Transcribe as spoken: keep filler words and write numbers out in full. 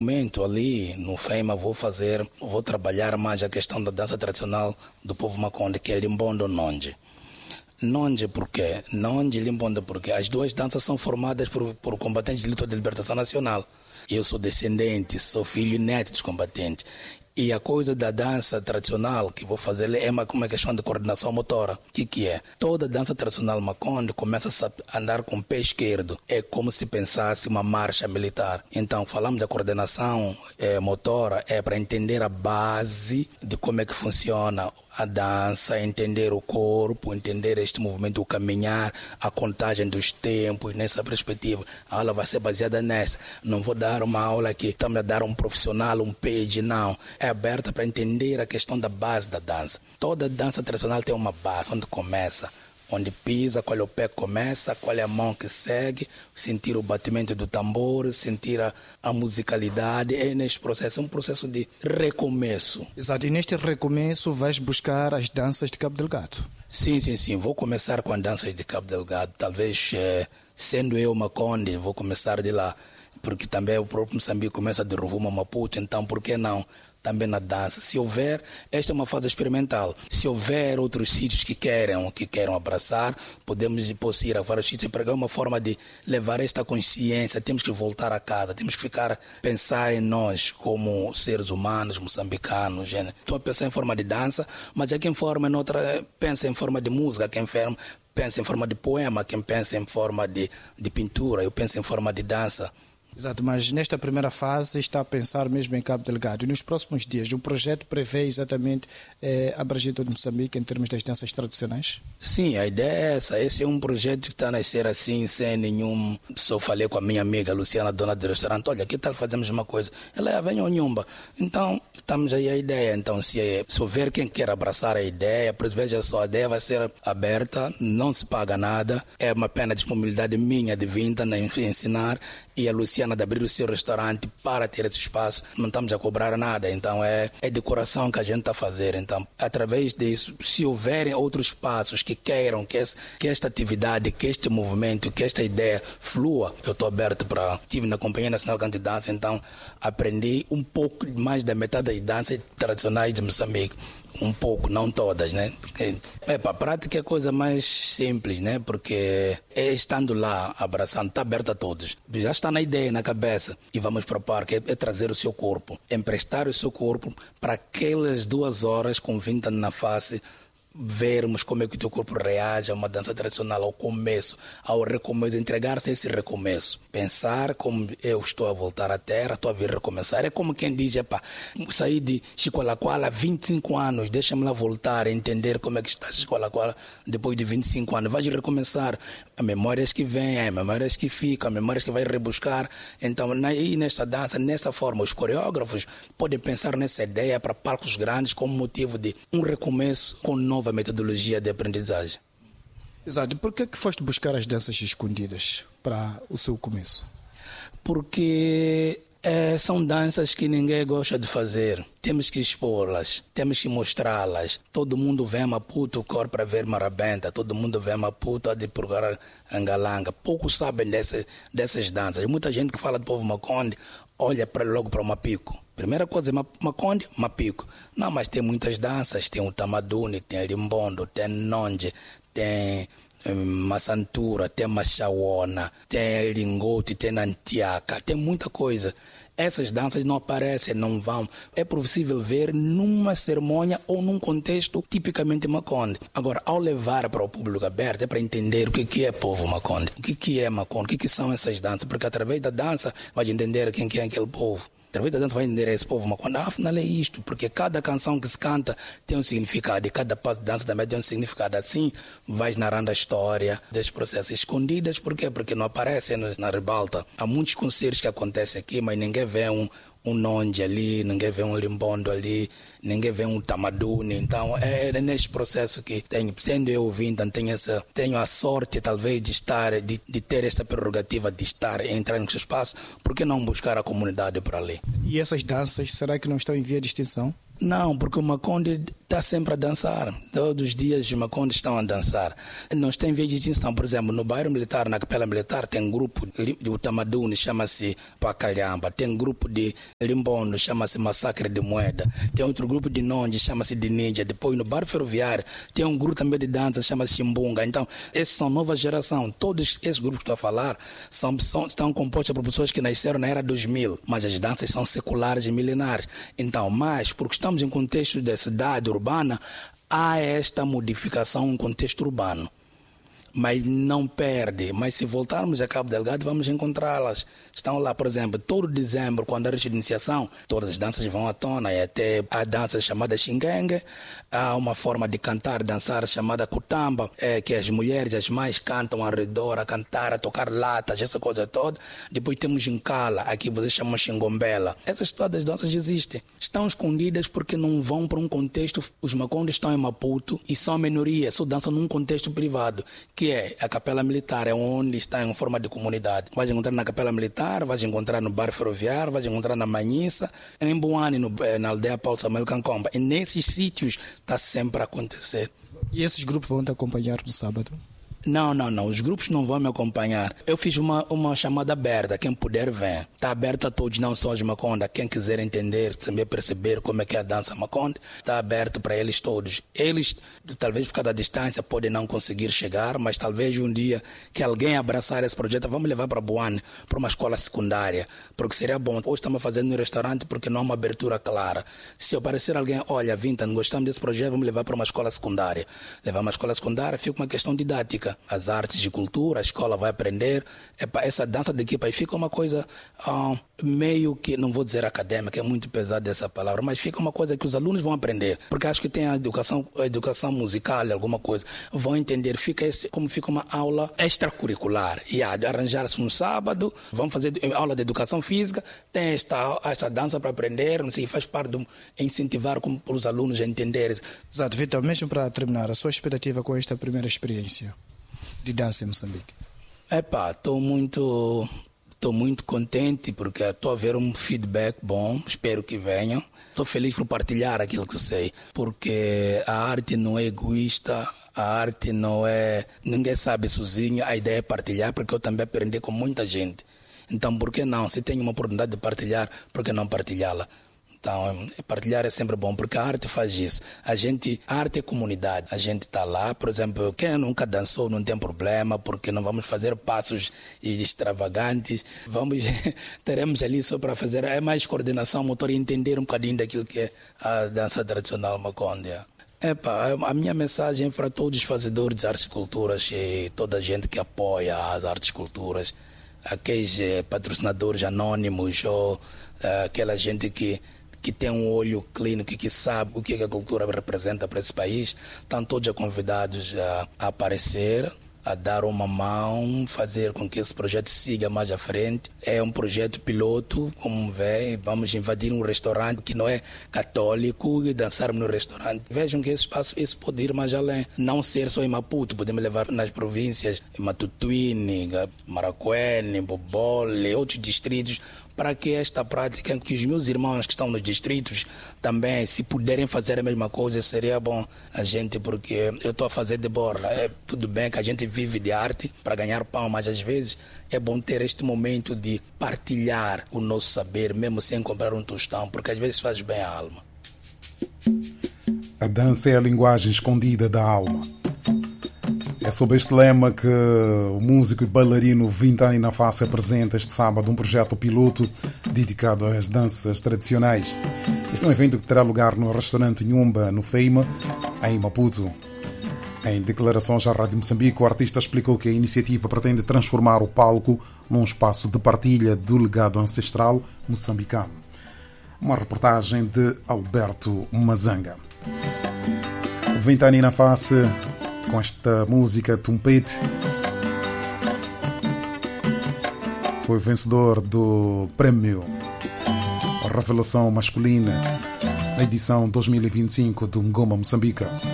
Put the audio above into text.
momento ali no FEMA vou fazer, vou trabalhar mais a questão da dança tradicional do povo Makonde, que é Limbondo Nonje. Nonje por quê? Nonje e Limbondo porque as duas danças são formadas por, por combatentes de luta de libertação nacional. Eu sou descendente, sou filho e neto dos combatentes. E a coisa da dança tradicional que vou fazer é uma, uma questão de coordenação motora. O que, que é? Toda dança tradicional Makonde começa a andar com o pé esquerdo. É como se pensasse uma marcha militar. Então, falamos da coordenação é, motora, é para entender a base de como é que funciona a dança, entender o corpo, entender este movimento, o caminhar, a contagem dos tempos. Nessa perspectiva, a aula vai ser baseada nessa. Não vou dar uma aula que estamos a dar um profissional, um page, não. É aberta para entender a questão da base da dança. Toda dança tradicional tem uma base, onde começa, onde pisa, qual é o pé que começa, qual é a mão que segue, sentir o batimento do tambor, sentir a, a musicalidade. É neste processo, é um processo de recomeço. Exato, e neste recomeço vais buscar as danças de Cabo Delgado? Sim, sim, sim. Vou começar com as danças de Cabo Delgado. Talvez, eh, sendo eu Makonde, vou começar de lá. Porque também o próprio Moçambique começa de Rovuma, Maputo, então por que não também na dança? Se houver, esta é uma fase experimental. Se houver outros sítios que queiram, que queiram abraçar, podemos depois ir a vários sítios, porque é uma forma de levar esta consciência. Temos que voltar a casa, temos que ficar, pensar em nós como seres humanos, moçambicanos. Estou a pensar em forma de dança, mas há quem forma em outra, pensa em forma de música, quem pensa em forma de poema, quem pensa em forma de, de pintura, eu penso em forma de dança. Exato, mas nesta primeira fase está a pensar mesmo em Cabo Delgado. E nos próximos dias, o projeto prevê exatamente eh, abranger todo Moçambique em termos das danças tradicionais? Sim, a ideia é essa. Esse é um projeto que está a nascer assim, sem nenhum... Só falei com a minha amiga Luciana, dona do restaurante, olha, que tal fazemos uma coisa? Ela é, venha ao Nhumba. Então, estamos aí a ideia. Então, se, se houver quem quer abraçar a ideia, pois veja só, a ideia vai ser aberta, não se paga nada, é uma pena disponibilidade minha de vinda, né, ensinar, e a Luciana de abrir o seu restaurante para ter esse espaço, não estamos a cobrar nada, então é, é decoração que a gente está a fazer. Então, através disso, se houverem outros espaços que queiram que, esse, que esta atividade, que este movimento, que esta ideia flua, eu estou aberto para... Estive na Companhia Nacional de Dança, então aprendi um pouco mais da metade das danças tradicionais de Moçambique. Um pouco, não todas, né? Porque, é, para a prática é a coisa mais simples, né? Porque é estando lá, abraçando, está aberto a todos. Já está na ideia, na cabeça. E vamos propor que é, é trazer o seu corpo, emprestar o seu corpo para aquelas duas horas com vinte na face, vermos como é que o teu corpo reage a uma dança tradicional, ao começo, ao recomeço, entregar-se a esse recomeço. Pensar como eu estou a voltar à terra, estou a vir recomeçar. É como quem diz, epá, saí de Chicoalacoala há vinte e cinco anos, deixa-me lá voltar a entender como é que está Chicoalacoala depois de vinte e cinco anos. Vais recomeçar. As memórias que vêm, as memórias que ficam, as memórias que vais rebuscar. Então, aí nesta dança, nessa forma, os coreógrafos podem pensar nessa ideia para palcos grandes como motivo de um recomeço com novo a metodologia de aprendizagem. Exato. Por que é que foste buscar as danças escondidas para o seu começo? Porque é, são danças que ninguém gosta de fazer. Temos que expô-las, temos que mostrá-las. Todo mundo vem a Maputo cor para ver Marabenta, todo mundo vem a Maputo a de procurar Angalanga. Poucos sabem dessa, dessas danças. Muita gente que fala do povo Makonde olha pra, logo para o Mapico. Primeira coisa é Makonde, Mapico. Não, mas tem muitas danças. Tem o Tamaduni, tem Limbondo, tem Nonje, tem Massantura, tem Machauana, tem Lingote, tem Nantiaca, tem muita coisa. Essas danças não aparecem, não vão. É possível ver numa cerimônia ou num contexto tipicamente Makonde. Agora, ao levar para o público aberto, é para entender o que é povo Makonde, o que é Makonde, o que são essas danças, porque através da dança vai entender quem é aquele povo. Através da dança vai entender esse povo, mas quando afinal é isto, porque cada canção que se canta tem um significado e cada passo de dança também tem um significado. Assim vais narrando a história desses processos escondidas. Por quê? Porque não aparecem na ribalta. Há muitos concertos que acontecem aqui, mas ninguém vê um, um Nonje ali, ninguém vê um Limbondo ali, ninguém vê um Tamaduni. Então é, é neste processo que tenho, sendo eu ouvindo, tenho, essa, tenho a sorte talvez de estar, de, de ter esta prerrogativa de estar, entrar nesse espaço. Por que não buscar a comunidade para ali? E essas danças, será que não estão em via de extinção? Não, porque o Makonde está sempre a dançar. Todos os dias os Maconde estão a dançar. Nós temos vez de distinção, por exemplo, no bairro militar, na capela militar, tem um grupo de Utamaduni, chama-se Pacalhamba. Tem um grupo de Limbono, chama-se Massacre de Moeda. Tem outro grupo de Nonde, chama-se de Ninja. Depois, no bairro ferroviário, tem um grupo também de dança, chama-se Chimbunga. Então, esses são nova geração. Todos esses grupos que estou a falar são, são, estão compostos por pessoas que nasceram na era dois mil. Mas as danças são seculares e milenares. Então, mas, porque estamos em contexto de cidade urbana, há esta modificação em contexto urbano. Mas não perde. Mas se voltarmos a Cabo Delgado, vamos encontrá-las. Estão lá, por exemplo, todo dezembro, quando há a iniciação, todas as danças vão à tona, e até há danças chamadas xinguengue, há uma forma de cantar, dançar chamada kutamba, é, que as mulheres, as mães cantam ao redor, a cantar, a tocar latas, essa coisa toda. Depois temos gincala, aqui vocês chamam xingombela. Essas todas as danças existem. Estão escondidas porque não vão para um contexto. Os Macondes estão em Maputo e são minoria, só dançam num contexto privado, que é a capela militar, é onde está em forma de comunidade. Vais encontrar na capela militar, vais encontrar no bar ferroviário, vais encontrar na Manhissa, em Buane, no, na aldeia Paulo Samuel Cancomba. E nesses sítios está sempre a acontecer. E esses grupos vão te acompanhar no sábado? Não, não, não. Os grupos não vão me acompanhar. Eu fiz uma, uma chamada aberta. Quem puder, vem. Está aberta a todos, não só os Maconde. Quem quiser entender, saber perceber como é que é a dança Maconde, está aberto para eles todos. Eles, talvez por causa da distância, podem não conseguir chegar, mas talvez um dia que alguém abraçar esse projeto, vamos levar para Buane, para uma escola secundária, porque seria bom. Hoje estamos fazendo no restaurante porque não há uma abertura clara. Se aparecer alguém, olha, Vinta, não gostamos desse projeto, vamos levar para uma escola secundária. Levar uma escola secundária fica uma questão didática. As artes de cultura, a escola vai aprender. Epa, essa dança de equipa aí fica uma coisa uh, meio que, não vou dizer acadêmica, é muito pesada essa palavra, mas fica uma coisa que os alunos vão aprender, porque acho que tem a educação, a educação musical, alguma coisa, vão entender, fica esse, como fica uma aula extracurricular. E há de arranjar-se um sábado, vão fazer aula de educação física, tem esta, esta dança para aprender, não sei, faz parte de incentivar como, para os alunos a entenderem. Exato, Vitor, mesmo para terminar, a sua expectativa com esta primeira experiência de dança em Moçambique? Epá, estou muito, estou muito contente porque estou a ver um feedback bom, espero que venham. Estou feliz por partilhar aquilo que sei, porque a arte não é egoísta, a arte não é... Ninguém sabe sozinho, a ideia é partilhar, porque eu também aprendi com muita gente. Então, por que não? Se tem uma oportunidade de partilhar, por que não partilhá-la? Então, partilhar é sempre bom, porque a arte faz isso. A gente, a arte é comunidade. A gente está lá, por exemplo, quem nunca dançou não tem problema, porque não vamos fazer passos extravagantes. Vamos, teremos ali só para fazer, é mais coordenação motor e entender um bocadinho daquilo que é a dança tradicional Maconde. Epa, a minha mensagem é para todos os fazedores de artes e culturas e toda a gente que apoia as artes e culturas, aqueles patrocinadores anônimos ou uh, aquela gente que que tem um olho clínico e que sabe o que a cultura representa para esse país, estão todos convidados a, a aparecer, a dar uma mão, fazer com que esse projeto siga mais à frente. É um projeto piloto, como vê, vamos invadir um restaurante que não é católico e dançarmos no restaurante. Vejam que esse espaço esse pode ir mais além, não ser só em Maputo, podemos levar nas províncias, Matutuine, Maracuene, Bobole, outros distritos, para que esta prática, que os meus irmãos que estão nos distritos também, se puderem fazer a mesma coisa, seria bom a gente, porque eu estou a fazer de borla. É tudo bem que a gente vive de arte para ganhar pão, mas às vezes é bom ter este momento de partilhar o nosso saber, mesmo sem comprar um tostão, porque às vezes faz bem à alma. A dança é a linguagem escondida da alma. É sob este lema que o músico e bailarino Vintani Nafácio apresenta este sábado um projeto piloto dedicado às danças tradicionais. Este é um evento que terá lugar no restaurante Nhumba, no Feima, em Maputo. Em declarações à Rádio Moçambique, o artista explicou que a iniciativa pretende transformar o palco num espaço de partilha do legado ancestral moçambicano. Uma reportagem de Alberto Mazanga. O Vintani Nafácio, com esta música Tumpete, foi vencedor do prémio Revelação Masculina na edição dois mil e vinte e cinco do Ngoma Moçambique.